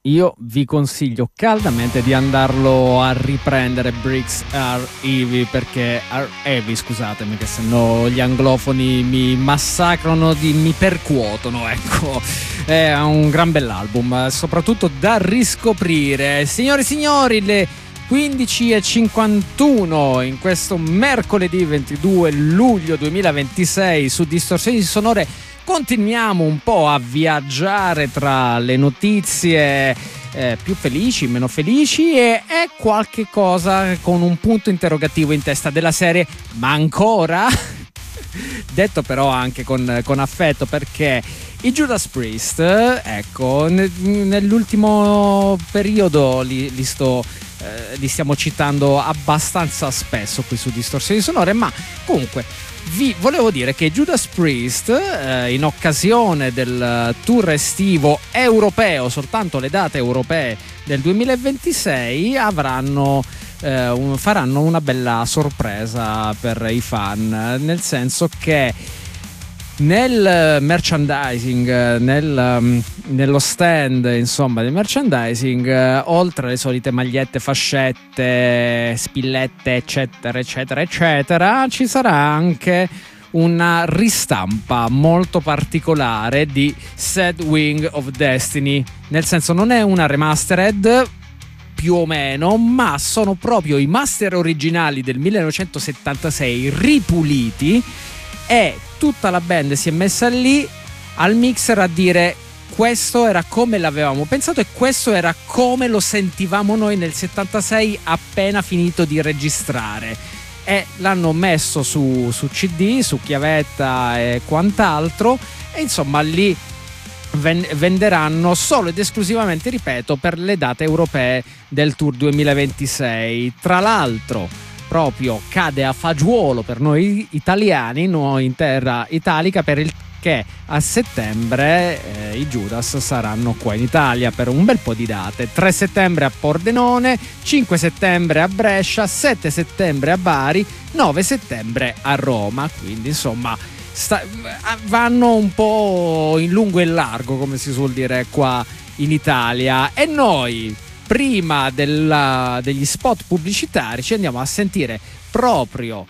io vi consiglio caldamente di andarlo a riprendere. Bricks Are Heavy, scusatemi, che sennò gli anglofoni mi massacrano, mi percuotono, ecco. È un gran bell'album, soprattutto da riscoprire. Signore e signori, le 15:51 in questo mercoledì 22 luglio 2026 su Distorsioni Sonore. Continuiamo un po' a viaggiare tra le notizie più felici, meno felici, e è qualche cosa con un punto interrogativo in testa della serie, ma ancora? Detto però anche con affetto, perché i Judas Priest, ecco, nell'ultimo periodo li stiamo citando abbastanza spesso qui su Distorsioni Sonore, ma comunque vi volevo dire che Judas Priest, in occasione del tour estivo europeo, soltanto le date europee del 2026, faranno una bella sorpresa per i fan, nel senso che nel merchandising, nello stand, insomma, del merchandising, oltre alle solite magliette, fascette, spillette, eccetera, eccetera, eccetera, ci sarà anche una ristampa molto particolare di Sad Wing of Destiny. Nel senso, non è una remastered, più o meno, ma sono proprio i master originali del 1976 ripuliti, e tutta la band si è messa lì al mixer a dire: questo era come l'avevamo pensato e questo era come lo sentivamo noi nel 76 appena finito di registrare, e l'hanno messo su CD, su chiavetta e quant'altro, e insomma lì venderanno solo ed esclusivamente, ripeto, per le date europee del Tour 2026. Tra l'altro proprio cade a fagiolo per noi italiani, noi in terra italica, perché a settembre i Judas saranno qua in Italia per un bel po' di date. 3 settembre a Pordenone, 5 settembre a Brescia, 7 settembre a Bari, 9 settembre a Roma, quindi insomma vanno un po' in lungo e in largo, come si suol dire qua in Italia. E noi, prima degli spot pubblicitari, ci andiamo a sentire proprio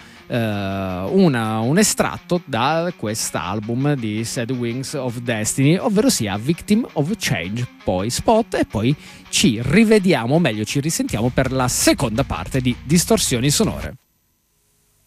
un estratto da quest'album di Sad Wings of Destiny, ovvero sia Victim of Change, poi spot, e poi ci rivediamo, meglio ci risentiamo per la seconda parte di Distorsioni Sonore.